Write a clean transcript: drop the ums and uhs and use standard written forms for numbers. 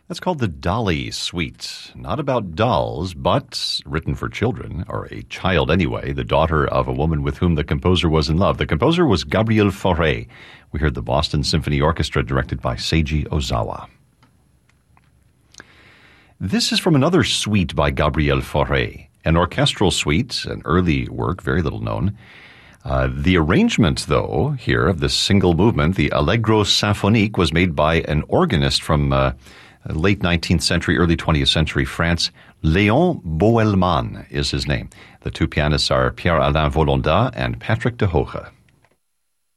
That's called the Dolly Suite. Not about dolls, but written for children, or a child anyway, the daughter of a woman with whom the composer was in love. The composer was Gabriel Fauré. We heard the Boston Symphony Orchestra directed by Seiji Ozawa. This is from another suite by Gabriel Fauré, an orchestral suite, an early work, very little known. The arrangement, though, here of this single movement, the Allegro Symphonique, was made by an organist from late 19th century, early 20th century France. Léon Boelman is his name. The two pianists are Pierre-Alain Volonda and Patrick de Hoge.